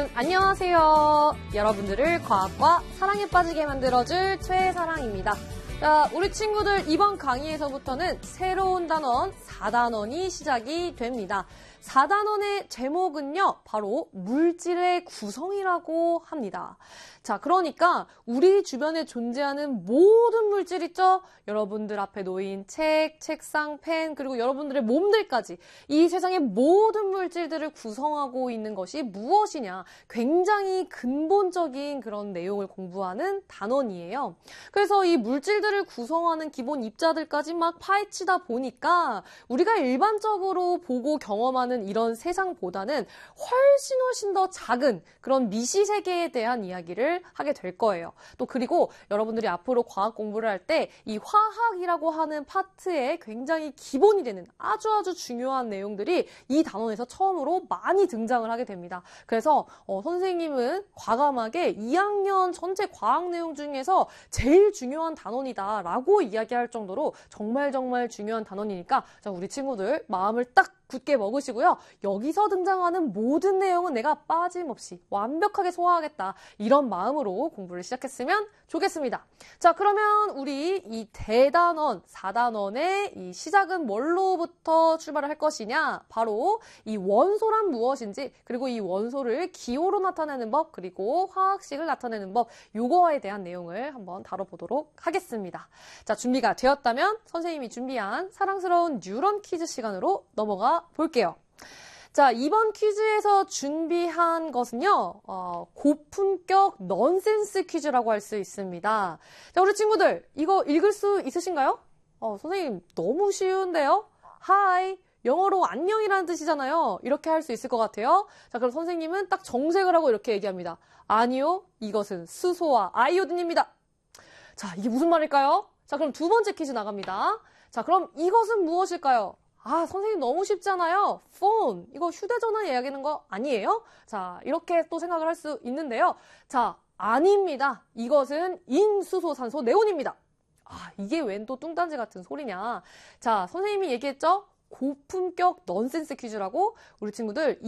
안녕하세요. 여러분들을 과학과 사랑에 빠지게 만들어줄 최사랑입니다. 자, 우리 친구들 이번 강의에서부터는 새로운 단원 4단원이 시작이 됩니다. 4단원의 제목은요, 바로 물질의 구성이라고 합니다. 자, 그러니까 우리 주변에 존재하는 모든 물질 있죠? 여러분들 앞에 놓인 책, 책상, 펜, 그리고 여러분들의 몸들까지 이 세상의 모든 물질들을 구성하고 있는 것이 무엇이냐? 굉장히 근본적인 그런 내용을 공부하는 단원이에요. 그래서 이 물질들을 구성하는 기본 입자들까지 막 파헤치다 보니까 우리가 일반적으로 보고 경험하는 이런 세상보다는 훨씬 더 작은 그런 미시세계에 대한 이야기를 하게 될 거예요. 또 그리고 여러분들이 앞으로 과학 공부를 할 때 이 화학이라고 하는 파트에 굉장히 기본이 되는 아주 중요한 내용들이 이 단원에서 처음으로 많이 등장을 하게 됩니다. 그래서 선생님은 과감하게 2학년 전체 과학 내용 중에서 제일 중요한 단원이다라고 이야기할 정도로 정말 중요한 단원이니까 자, 우리 친구들 마음을 딱 굳게 먹으시고요. 여기서 등장하는 모든 내용은 내가 빠짐없이 완벽하게 소화하겠다. 이런 마음으로 공부를 시작했으면 좋겠습니다. 자, 그러면 우리 이 대단원, 4단원의 이 시작은 뭘로부터 출발을 할 것이냐? 바로 이 원소란 무엇인지, 그리고 이 원소를 기호로 나타내는 법, 그리고 화학식을 나타내는 법, 요거에 대한 내용을 한번 다뤄보도록 하겠습니다. 자, 준비가 되었다면 선생님이 준비한 사랑스러운 뉴런 퀴즈 시간으로 넘어가 볼게요. 자, 이번 퀴즈에서 준비한 것은요, 고품격 넌센스 퀴즈라고 할 수 있습니다. 자, 우리 친구들, 이거 읽을 수 있으신가요? 선생님, 너무 쉬운데요? Hi, 영어로 안녕이라는 뜻이잖아요. 이렇게 할 수 있을 것 같아요. 자, 그럼 선생님은 딱 정색을 하고 이렇게 얘기합니다. 아니요, 이것은 수소와 아이오딘입니다. 자, 이게 무슨 말일까요? 자, 그럼 두 번째 퀴즈 나갑니다. 자, 그럼 이것은 무엇일까요? 아, 선생님 너무 쉽잖아요. 폰, 이거 휴대전화 이야기하는 거 아니에요? 자, 이렇게 또 생각을 할 수 있는데요. 자, 아닙니다. 이것은 인수소산소 네온입니다. 아, 이게 웬 또 뚱딴지 같은 소리냐. 자, 선생님이 얘기했죠? 고품격 넌센스 퀴즈라고 우리 친구들